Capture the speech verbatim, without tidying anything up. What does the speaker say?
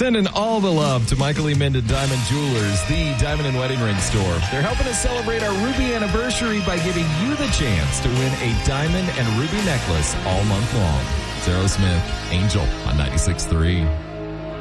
Sending all the love to Michael E. Minden Diamond Jewelers, the diamond and wedding ring store. They're helping us celebrate our Ruby anniversary by giving you the chance to win a diamond and ruby necklace all month long. Sarah Smith, Angel on ninety-six point three.